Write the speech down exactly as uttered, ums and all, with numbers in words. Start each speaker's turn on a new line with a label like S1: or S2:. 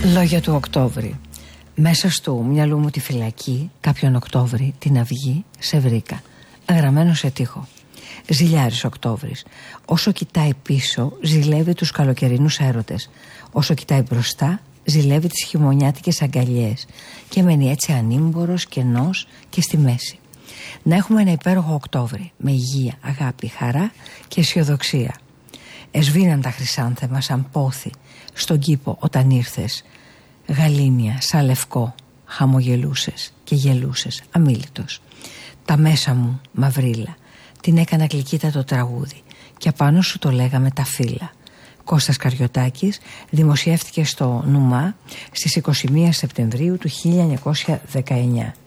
S1: Λόγια του Οκτώβρη. Μέσα στο μυαλού μου τη φυλακή, κάποιον Οκτώβρη, την αυγή, σε βρήκα. Γραμμένο σε τοίχο. Ζηλιάρης Οκτώβρης. Όσο κοιτάει πίσω, ζηλεύει τους καλοκαιρινούς έρωτες. Όσο κοιτάει μπροστά, ζηλεύει τις χειμωνιάτικες αγκαλιές. Και μένει έτσι ανήμπορος, κενός και στη μέση. Να έχουμε ένα υπέροχο Οκτώβρη, με υγεία, αγάπη, χαρά και αισιοδοξία. Εσβήναν τα χρυσάνθεμα σαν πόθη στον κήπο όταν ήρθες. Γαλήνια, σαν λευκό, χαμογελούσες και γελούσες, αμίλητος. Τα μέσα μου, μαυρίλα, την έκανα γλυκύτα το τραγούδι και απάνω σου το λέγαμε τα φύλλα. Κώστας Καριωτάκης, δημοσιεύτηκε στο Νουμά στις είκοσι μία Σεπτεμβρίου του χίλια εννιακόσια δεκαεννιά.